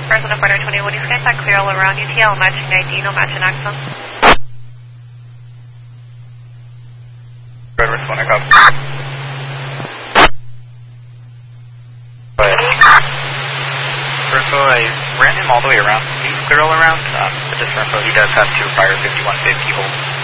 Fresno Fighter 21, East Skytech, clear all around UTL, matching ID, no matching axon. Red West 1, I copy. Info, I ran him all the way around. He's clear all around, but just for info, he does have 2 prior 5150 holds.